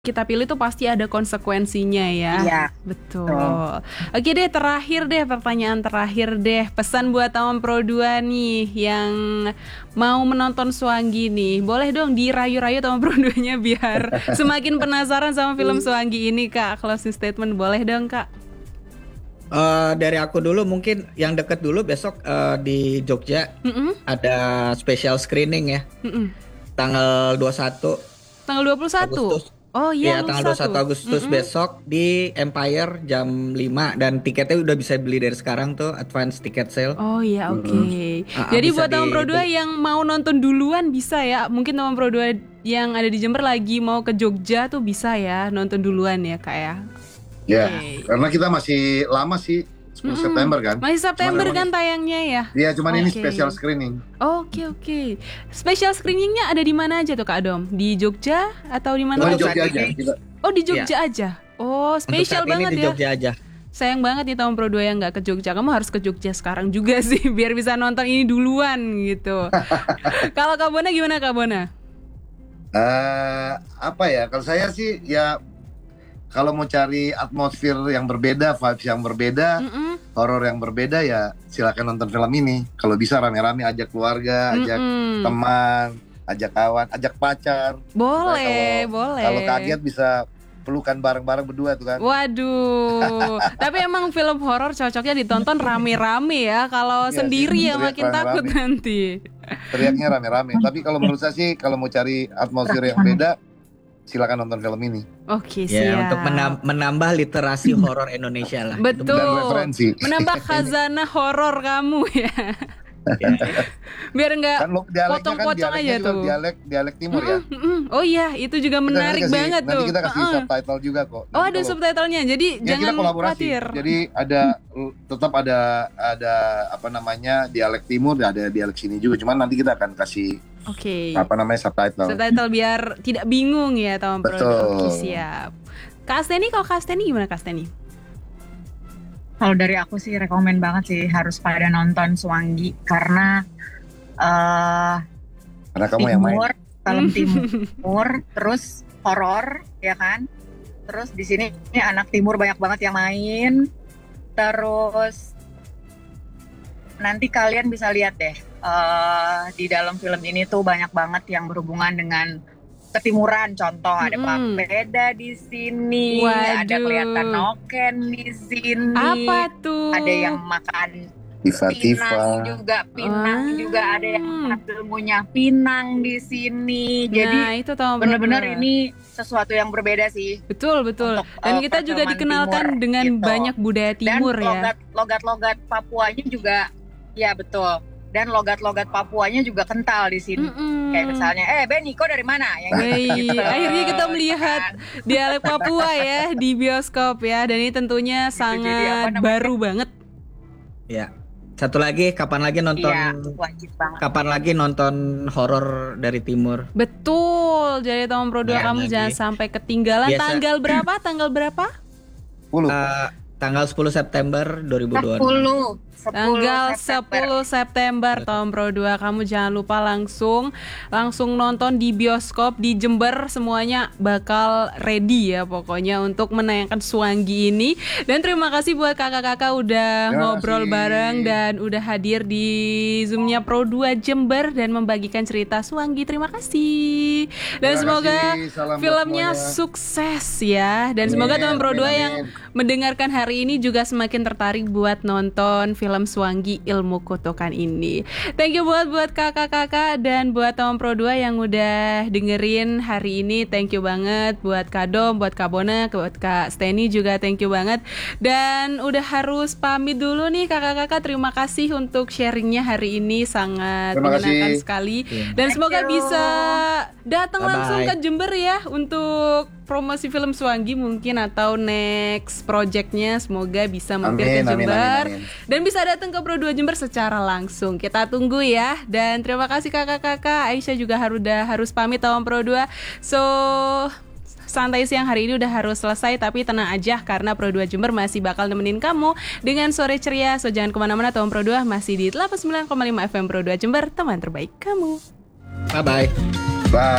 kita pilih tuh pasti ada konsekuensinya ya. Iya. Betul. Oke deh, terakhir deh, pertanyaan terakhir deh. Pesan buat Taman Pro 2 nih yang mau menonton Swangi nih. Boleh dong dirayu-rayu Taman Pro 2-nya biar semakin penasaran sama film Swangi ini, Kak. Closing statement boleh dong, Kak. Dari aku dulu mungkin yang deket dulu besok di Jogja ada special screening ya. Tanggal 21 Tanggal 21. Agustus. Oh iya, Ya, tanggal 21 Agustus besok di Empire jam 5 dan tiketnya udah bisa beli dari sekarang tuh, advance ticket sale. Oh iya, oke. Jadi bisa buat Taman Pro 2 dibeli. yang mau nonton duluan bisa ya. Mungkin Taman Pro 2 yang ada di Jember lagi mau ke Jogja tuh bisa ya nonton duluan ya, Kak ya. Ya, Oke. karena kita masih lama sih, 10 September kan. Masih September Cuman kan emang- tayangnya ya. Iya, cuman ini Oke. special screening. Oke. Special screeningnya ada di mana aja tuh, Kak Adom? Di Jogja atau di mana? Cuma Untuk Jogja saat aja. ini- Kita, Oh, di Jogja aja. Oh, Untuk spesial saat ini banget di ya. Jogja aja. Sayang banget nih Taman Pro 2 yang nggak ke Jogja. Kamu harus ke Jogja sekarang juga sih biar bisa nonton ini duluan gitu. Kalau Kak Bona gimana, Kak Bona? apa ya? Kalau saya sih ya, kalau mau cari atmosfer yang berbeda, vibes yang berbeda, horor yang berbeda ya silakan nonton film ini. Kalau bisa rame-rame, ajak keluarga, ajak teman, ajak kawan, ajak pacar. Boleh, Supaya boleh. Kalau kaget bisa pelukan bareng-bareng berdua tuh kan. Waduh, tapi emang film horor cocoknya ditonton rame-rame ya. Kalau Iya sendiri sih, ya teriak makin takut rame-rame. nanti. Teriaknya rame-rame. Tapi kalau menurut saya sih, kalau mau cari atmosfer yang beda, silakan nonton film ini. Oke, Ya, siap. untuk menambah literasi horor Indonesia lah. Betul. Dan referensi. Menambah khazanah horor kamu ya. Biar nggak Kan lo dialeknya potong-potong aja juga tuh. dialek timur ya. Oh iya, itu juga menarik banget Nanti tuh. kita kasih subtitle juga kok. Oh, Nanti ada kalau- subtitlenya. Jadi Ya, jangan kita kolaborasi. khawatir. Jadi tetap ada apa namanya dialek timur, ada dialek sini juga. Cuman nanti kita akan kasih Oke. apa namanya subtitle. Subtitle biar tidak bingung ya Taman Pro 2. Betul. Oke, siap. Kak Asteni, kalau Kak Asteni gimana Kak Asteni? Kalau dari aku sih rekomen banget sih harus pada nonton Swangi karena Karena kamu yang main. film timur, terus horor, ya kan? Terus di sini ini anak timur banyak banget yang main. Terus nanti kalian bisa lihat deh di dalam film ini tuh banyak banget yang berhubungan dengan ketimuran. Contoh ada papeda di sini, ada Waduh. kelihatan noken di sini. Apa tuh? Ada yang makan Tifa-tifa. pinang juga ada yang makan ilmunya pinang di sini. Jadi Nah, itu Taman Pro benar-benar 2. ini sesuatu yang berbeda sih. Betul. Untuk, Dan kita juga perfilman dikenalkan timur, dengan gitu. banyak budaya timur Dan ya. logat-logat Papuanya juga, ya betul. Dan logat-logat Papuanya juga kental di sini. Kayak misalnya, Benny, kok dari mana? Yang Wey, gitu. akhirnya kita melihat Kan? dialek Papua ya di bioskop ya. Dan ini tentunya jadi apa sangat namanya? baru banget. Ya. Satu lagi, kapan lagi nonton Iya, wajib banget. kapan lagi nonton horor dari timur? Betul. Jadi Taman Pro 2 Ya, kamu lagi. jangan sampai ketinggalan. Biasa. Tanggal berapa? Tanggal berapa? 10. Tanggal 10 September 2026. 10 Tanggal September. 10 September Taman Pro 2. Kamu jangan lupa langsung nonton di bioskop di Jember. Semuanya bakal ready ya pokoknya untuk menayangkan Swangi ini. Dan terima kasih buat kakak-kakak udah Terima ngobrol kasih. bareng dan udah hadir di Zoom-nya Pro 2 Jember dan membagikan cerita Swangi. Terima kasih. Dan Terima semoga kasih. Salam buat filmnya semuanya. sukses ya. Dan Amin, semoga Taman Pro 2 amin, yang amin. mendengarkan hari ini juga semakin tertarik buat nonton film Swangi Ilmu Kutukan ini. Thank you buat kakak-kakak dan buat Taman Pro 2 yang udah dengerin hari ini. Thank you banget buat Kak Dom, buat Kak Bona, buat Kak Steny juga thank you banget. Dan udah harus pamit dulu nih kakak-kakak. Terima kasih untuk sharingnya hari ini, sangat Terima menyenangkan kasih. sekali. Iya. Dan Thank semoga you. bisa datang Bye-bye. langsung ke Jember ya untuk promosi film Swangi mungkin atau next projectnya, semoga bisa mampir ke Amin, amin, Jember amin, amin. dan bisa datang ke Pro 2 Jember secara langsung. Kita tunggu ya. Dan terima kasih kakak-kakak. Aisyah juga harus pamit Taman Pro 2. So santai siang hari ini udah harus selesai, tapi tenang aja karena Pro 2 Jember masih bakal nemenin kamu dengan sore ceria. So jangan kemana-mana, Taman Pro 2 masih di 89,5 FM Pro 2 Jember, teman terbaik kamu. Bye bye. Bye.